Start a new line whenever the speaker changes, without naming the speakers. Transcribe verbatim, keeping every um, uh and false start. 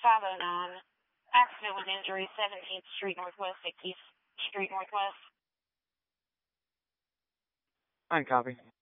five oh nine. Accident with injury, seventeenth Street Northwest, sixtieth Street Northwest.
Uncopy.